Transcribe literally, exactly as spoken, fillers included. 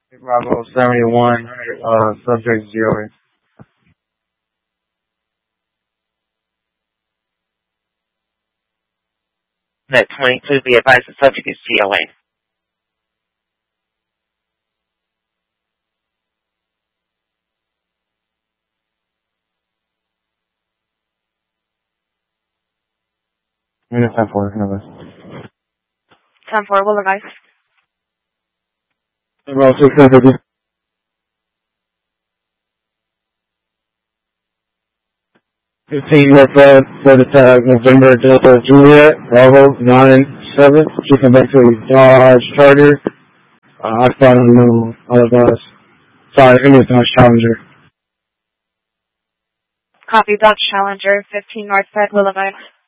Bravo seventy-one, uh, subject zero. Net twenty-two, be advised the subject is G O A. Minute ten four, no ten four, will advise. Bravo six ten fifty. fifteen North Road, Florida Tag, November Delta Juliet, Bravo nine seven. She come back to Dodge Charger. Uh, I found a new, all of us. Sorry, it was Dodge Challenger. Copy, Dodge Challenger, fifteen North Side, will advise.